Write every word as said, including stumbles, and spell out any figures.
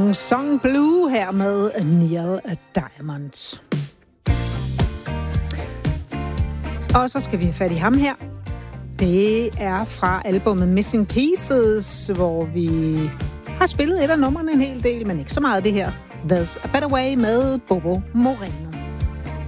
Song Song Blue her med Neil Diamond. Og så skal vi have fat i ham her. Det er fra albumet Missing Pieces, hvor vi har spillet et af numrene en hel del, men ikke så meget af det her. There's a Better Way med Bobo Moreno.